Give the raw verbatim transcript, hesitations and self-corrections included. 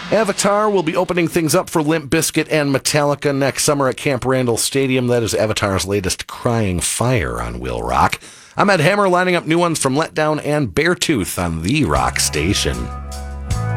Avatar will be opening things up for Limp Bizkit and Metallica next summer at Camp Randall Stadium. That is Avatar's latest Crying Fire on Will Rock. I'm Ed Hammer, lining up new ones from Letdown and Beartooth on The Rock Station.